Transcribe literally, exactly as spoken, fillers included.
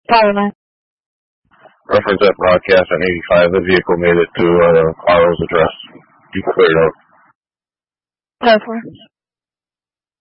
Power line. Reference that broadcast on eighty-five. The vehicle made it to uh, Carl's address. You cleared out. Power four.